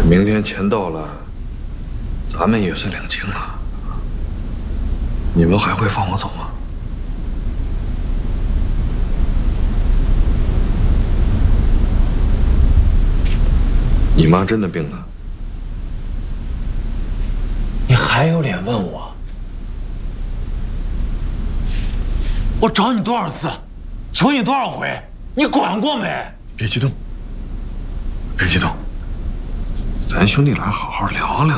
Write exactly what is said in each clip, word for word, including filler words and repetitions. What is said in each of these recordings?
明天钱到了，咱们也算两清了。你们还会放我走吗？你妈真的病了？ 你还有脸问我？我找你多少次，求你多少回，你管过没？ 别激动，别激动，咱兄弟俩好好聊聊。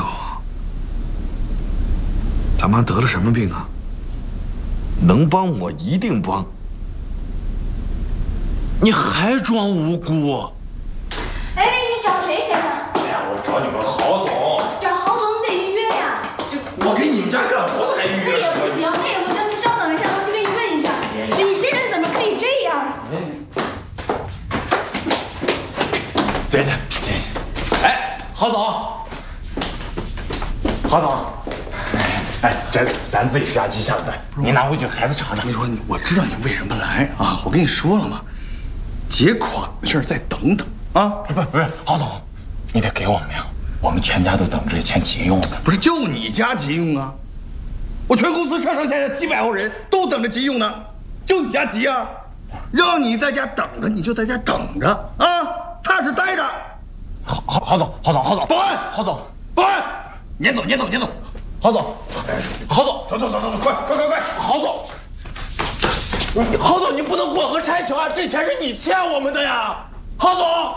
他妈得了什么病啊？能帮我一定帮。 你还装无辜？ 哎，你找谁先生？ 哎呀，我找你们郝总。 找郝总你得预约呀。 这我给你们家干活的还预约什么？ 那也不行，那也不行，你稍等一下，我去给你问一下，你这人怎么可以这样？ 姐姐，姐姐，哎，郝总，郝总。哎，这咱自己家鸡下的蛋，你拿回去孩子尝尝。 你说你，我知道你为什么来啊？我跟你说了嘛，结款的事儿再等等啊！ 不是不是，郝总，你得给我们呀，我们全家都等着这钱急用呢。 不是就你家急用啊？我全公司上上下下几百号人都等着急用呢，就你家急啊？让你在家等着，你就在家等着啊，踏实待着。 郝郝郝总，郝总，郝总， 保安， 郝总， 保安，撵走，撵走，撵走。 郝总，郝总， 走走走走走，快快快快！ 郝总，郝总，你不能过河拆桥啊！这钱是你欠我们的呀，郝总。